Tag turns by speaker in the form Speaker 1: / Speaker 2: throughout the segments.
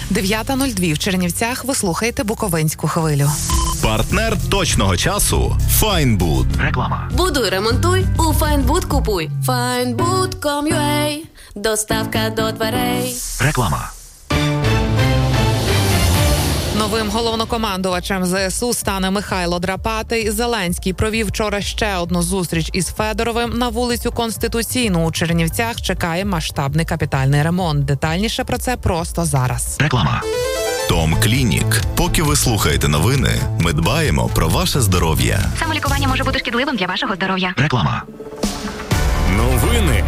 Speaker 1: 9:02 в Чернівцях. Ви слухаєте Буковинську хвилю.
Speaker 2: Партнер точного часу – Файнбуд.
Speaker 3: Реклама.
Speaker 4: Будуй, ремонтуй, у Файнбуд купуй. Findbood.com.ua. Доставка до дверей.
Speaker 3: Реклама.
Speaker 1: Новим головнокомандувачем ЗСУ стане Михайло Драпатий. Зеленський провів вчора ще одну зустріч із Федоровим. На вулицю Конституційну у Чернівцях чекає масштабний капітальний ремонт. Детальніше про це просто зараз.
Speaker 3: Реклама.
Speaker 2: Том Клінік. Поки ви слухаєте новини, ми дбаємо про ваше здоров'я.
Speaker 5: Самолікування може бути шкідливим для вашого здоров'я.
Speaker 3: Реклама.
Speaker 6: Новини.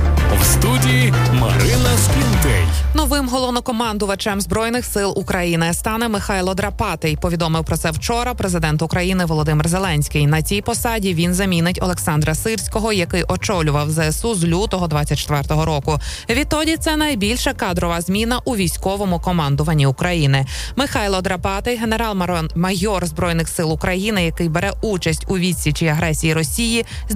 Speaker 6: В студії Марина Скінтей.
Speaker 1: Новим головнокомандувачем Збройних сил України стане Михайло Драпатий. Повідомив про це вчора президент України Володимир Зеленський. На цій посаді він замінить Олександра Сирського, який очолював ЗСУ з лютого 24-го року. Відтоді це найбільша кадрова зміна у військовому командуванні України. Михайло Драпатий – генерал-майор Збройних сил України, який бере участь у відсічі агресії Росії з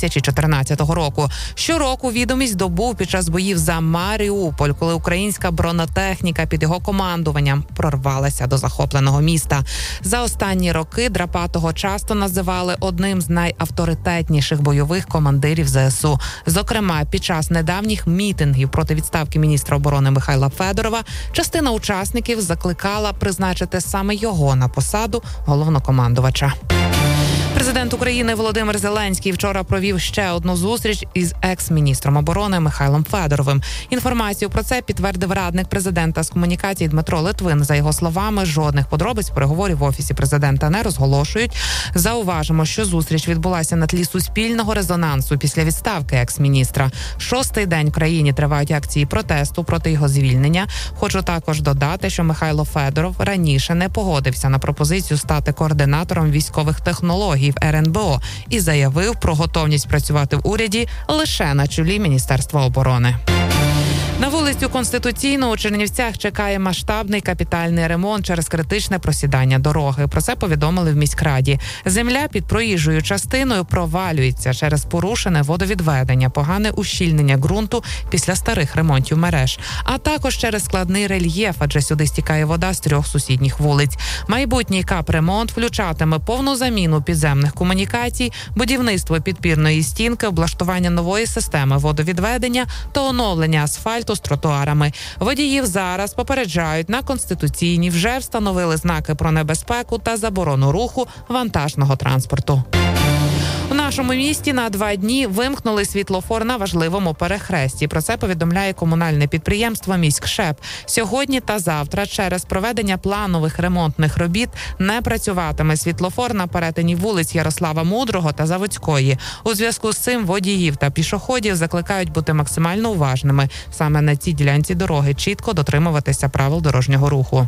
Speaker 1: 2014 року. Щороку відомість добув під час боїв за Маріуполь, коли українська бронетехніка під його командуванням прорвалася до захопленого міста. За останні роки Драпатого часто називали одним з найавторитетніших бойових командирів ЗСУ. Зокрема, під час недавніх мітингів проти відставки міністра оборони Михайла Федорова частина учасників закликала призначити саме його на посаду головнокомандувача. Президент України Володимир Зеленський вчора провів ще одну зустріч із екс-міністром оборони Михайлом Федоровим. Інформацію про це підтвердив радник президента з комунікацій Дмитро Литвин. За його словами, жодних подробиць переговорів в Офісі президента не розголошують. Зауважимо, що зустріч відбулася на тлі суспільного резонансу після відставки екс-міністра. 6-й день в країні тривають акції протесту проти його звільнення. Хочу також додати, що Михайло Федоров раніше не погодився на пропозицію стати координатором військових технологій в РНБО і заявив про готовність працювати в уряді лише на чолі Міністерства оборони. На вулицю Конституційну у Чернівцях чекає масштабний капітальний ремонт через критичне просідання дороги. Про це повідомили в міськраді. Земля під проїжджою частиною провалюється через порушене водовідведення, погане ущільнення ґрунту після старих ремонтів мереж, а також через складний рельєф, адже сюди стікає вода з 3 сусідніх вулиць. Майбутній капремонт включатиме повну заміну підземних комунікацій, будівництво підпірної стінки, облаштування нової системи водовідведення та оновлення асфальту з тротуарами. Водіїв зараз попереджають, на Конституційній вже встановили знаки про небезпеку та заборону руху вантажного транспорту. У нашому місті на 2 дні вимкнули світлофор на важливому перехресті. Про це повідомляє комунальне підприємство «Міськшеп». Сьогодні та завтра через проведення планових ремонтних робіт не працюватиме світлофор на перетині вулиць Ярослава Мудрого та Заводської. У зв'язку з цим водіїв та пішоходів закликають бути максимально уважними. Саме на цій ділянці дороги чітко дотримуватися правил дорожнього руху.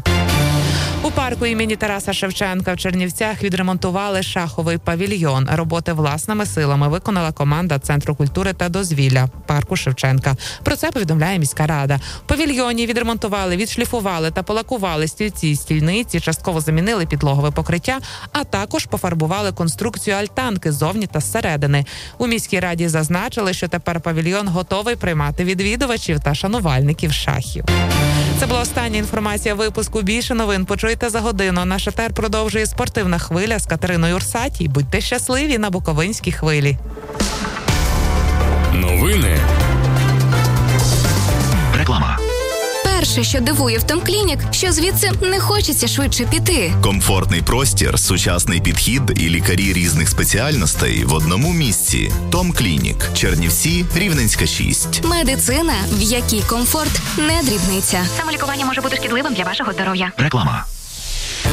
Speaker 1: У парку імені Тараса Шевченка в Чернівцях відремонтували шаховий павільйон. Роботи власними силами виконала команда Центру культури та дозвілля парку Шевченка. Про це повідомляє міська рада. В павільйоні відремонтували, відшліфували та полакували стільці і стільниці, частково замінили підлогове покриття, а також пофарбували конструкцію альтанки ззовні та зсередини. У міській раді зазначили, що тепер павільйон готовий приймати відвідувачів та шанувальників шахів. Це була остання інформація випуску. Більше новин почуєте за годину. Наш етер продовжує спортивна хвиля з Катериною Урсатій. Будьте щасливі на Буковинській хвилі.
Speaker 6: Новини.
Speaker 3: Реклама.
Speaker 5: Перше, що дивує в Том Клінік, що звідси не хочеться швидше піти.
Speaker 2: Комфортний простір, сучасний підхід і лікарі різних спеціальностей в одному місці. Том Клінік. Чернівці, Рівненська, 6.
Speaker 5: Медицина, в якій комфорт не дрібниця.
Speaker 7: Самолікування може бути шкідливим для вашого здоров'я.
Speaker 3: Реклама.